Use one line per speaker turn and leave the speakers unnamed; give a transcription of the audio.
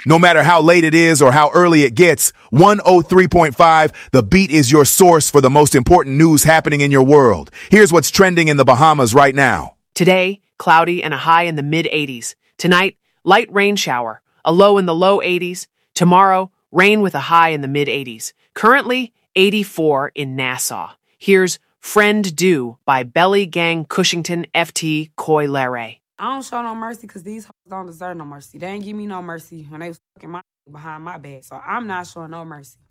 No matter how late it is or how early it gets, 103.5, The Beat is your source for the most important news happening in your world. Here's what's trending in the Bahamas right now.
Today, cloudy and a high in the mid-80s. Tonight, light rain shower, a low in the low 80s. Tomorrow, rain with a high in the mid-80s. Currently, 84 in Nassau. Here's Friend Do by Belly Gang Cushington FT Koi Lere.
I don't show no mercy because these hoes don't deserve no mercy. They ain't give me no mercy when they was fucking my behind my back. So I'm not showing no mercy.